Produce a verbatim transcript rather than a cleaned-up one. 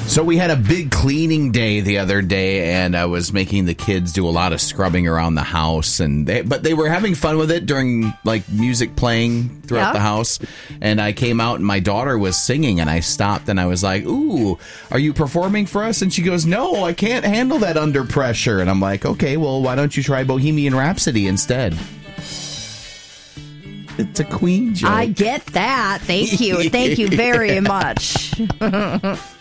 So we had a big cleaning day the other day, and I was making the kids do a lot of scrubbing around the house, and they, but they were having fun with it during like music playing throughout Yeah. the house. And I came out, and my daughter was singing, and I stopped, and I was like, "Ooh, are you performing for us?" And she goes, "No, I can't handle that under pressure." And I'm like, "Okay, well, why don't you try Bohemian Rhapsody instead?" It's a Queen joke. I get that. Thank you. Thank you very much.